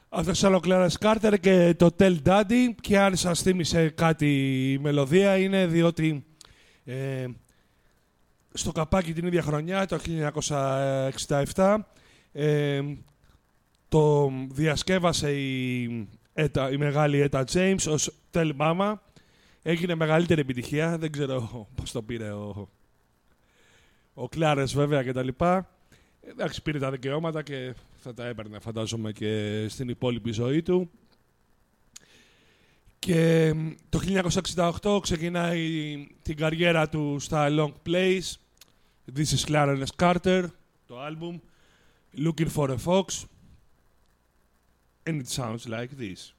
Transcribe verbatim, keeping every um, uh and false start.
Αυτός ήταν ο Clarence Carter και το Tell Daddy, και αν σας θύμισε κάτι η μελωδία είναι διότι ε, στο καπάκι την ίδια χρονιά, το χίλια εννιακόσια εξήντα επτά, ε, το διασκεύασε η, Eta, η μεγάλη Etta James ως Tell Mama. Έγινε μεγαλύτερη επιτυχία, δεν ξέρω πώς το πήρε ο, ο Clarence βέβαια και τα λοιπά. Εντάξει, πήρε τα δικαιώματα και θα τα έπαιρνε φαντάζομαι και στην υπόλοιπη ζωή του. Και το χίλια εννιακόσια εξήντα οκτώ ξεκινάει την καριέρα του στα Long Plays. This is Clarence Carter, το album Looking for a Fox. And it sounds like this.